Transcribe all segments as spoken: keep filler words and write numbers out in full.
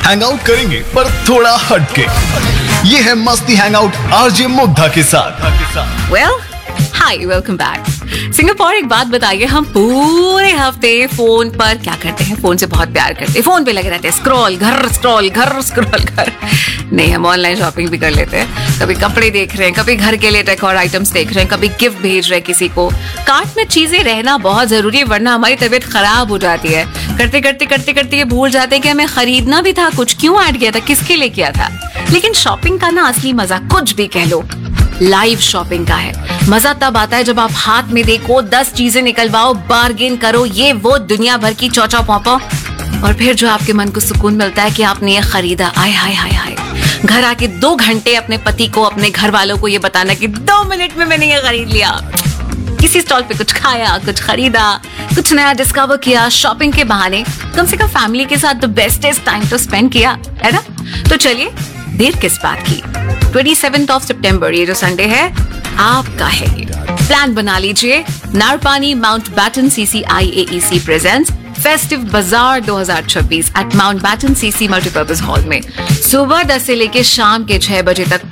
Hang out करेंगे पर थोड़ा हटके। ये है मस्ती हैंग आउट आरजे मुग्धा के साथ। वेल हाय, वेलकम बैक। सिंगापुर, एक बात बताइए, हम पूरे हफ्ते फोन पर क्या करते हैं? फोन से बहुत प्यार करते हैं, फोन पे लगे रहते हैं, स्क्रॉल घर स्क्रॉल घर स्क्रॉल घर। नहीं, हम ऑनलाइन शॉपिंग भी कर लेते हैं। कभी कपड़े देख रहे हैं, कभी घर के लिए डेकोर आइटम्स देख रहे हैं, कभी गिफ्ट भेज रहे हैं किसी को। कार्ट में चीजें रहना बहुत जरूरी है, वरना हमारी तबीयत खराब हो जाती है। करते करते करते करते ये भूल जाते हैं कि हमें खरीदना भी था कुछ, क्यों ऐड किया था, किसके लिए किया था। लेकिन शॉपिंग का ना असली मजा, कुछ भी कह लो, लाइव शॉपिंग का है। मजा तब आता है जब आप हाथ में देखो, दस चीजें निकलवाओ, बार्गेन करो, ये वो दुनिया भर की चौचा पौपा, और फिर जो आपके मन को सुकून मिलता है कि आपने ये खरीदा। आय हाय हाय हाय। घर आके दो घंटे अपने पति को, अपने घर वालों को ये बताना कि दो मिनट में मैंने ये खरीद लिया। किसी स्टॉल पे कुछ खाया, कुछ खरीदा, कुछ नया डिस्कवर किया। शॉपिंग के बहाने कम से कम फैमिली के साथ द बेस्टेस्ट टाइम तो स्पेंड किया, है ना? तो चलिए, देर किस बात की। सत्ताईस ऑफ सितंबर, ये जो संडे है आपका है, ये प्लान बना लीजिए। नारपानी mount baton CC आईएईसी presents festive बाजार दो हज़ार छब्बीस eight mount baton CC multipurpose hall में सुबह दस से लेके शाम के छह बजे तक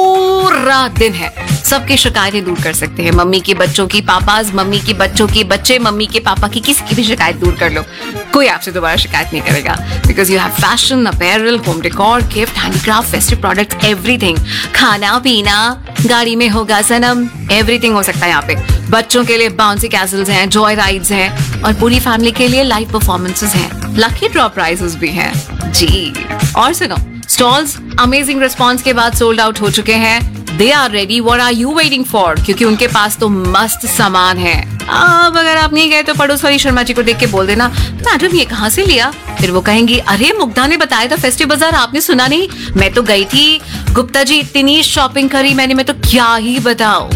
पूरा दिन है। सबकी शिकायतें दूर कर सकते हैं। मम्मी की बच्चों की, पापाज मम्मी की बच्चों की, बच्चे मम्मी के पापा की, किसी की भी शिकायत दूर कर लो। कोई आपसे दोबारा शिकायत नहीं करेगा, because you have fashion, apparel, home decor, gift, handicraft, festive products, everything. खाना पीना, गाड़ी में होगा सनम, एवरीथिंग हो सकता है यहाँ पे। बच्चों के लिए बाउंसी कैसल्स हैं, जॉय राइड्स हैं, और पूरी फैमिली के लिए लाइव परफॉर्मेंसेस हैं। लकी ड्रॉ प्राइजेस भी हैं जी। और सुनो, स्टॉल्स अमेजिंग रिस्पॉन्स के बाद सोल्ड आउट हो चुके हैं। They are ready, what are you waiting for? क्योंकि उनके पास तो मस्त सामान है। अब अगर आप नहीं गए तो पड़ोस वाली शर्मा जी को देख के बोल देना, मैडम ये कहाँ से लिया? फिर वो कहेंगी, अरे मुग्धा ने बताया था फेस्टिव बाजार, आपने सुना नहीं? मैं तो गई थी, गुप्ता जी इतनी शॉपिंग करी मैंने, मैं तो क्या ही बताऊं।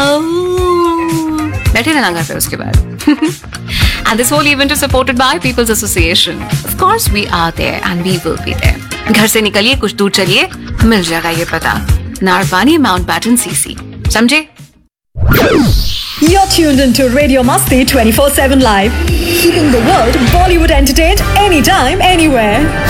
बैठे रहना घर पे उसके बाद। And this whole event is supported by People's Association. Of course we are there and we will be there. घर से निकलिए, कुछ दूर चलिए, मिल जाएगा ये पता। नारपानी माउंट बैटन सीसी, समझे? You're tuned into Radio Masti twenty-four seven Live, keeping the world Bollywood entertained anytime, anywhere.